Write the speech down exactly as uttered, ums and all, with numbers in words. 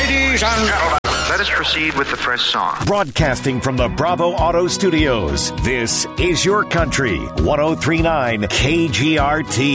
Ladies and gentlemen, let us proceed with the first song. Broadcasting from the Bravo Auto Studios, this is Your Country, one oh three point nine K G R T.